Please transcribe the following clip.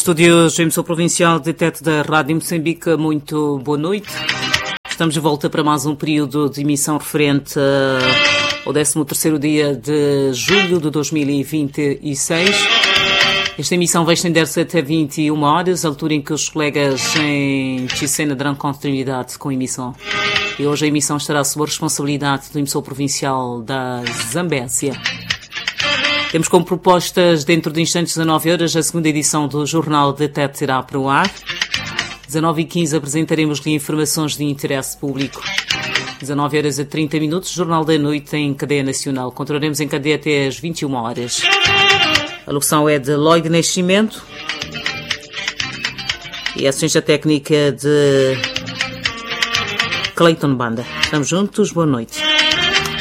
Estúdios emissor provincial de Tete da Rádio Moçambique, muito boa noite. Estamos de volta para mais um período de emissão referente ao 13º dia de julho de 2026. Esta emissão vai estender-se até 21 horas, altura em que os colegas em Ticena darão continuidade com a emissão. E hoje a emissão estará sob a responsabilidade do emissor provincial da Zambésia. Temos como propostas, dentro de instantes, 19 horas, a segunda edição do Jornal de Tete irá para o ar. 19h15 apresentaremos-lhe informações de interesse público. 19 horas a 30 minutos, Jornal da Noite em cadeia nacional. Continuaremos em cadeia até às 21 horas. A locução é de Lloyd Nascimento e a assistência técnica de Clayton Banda. Estamos juntos, boa noite.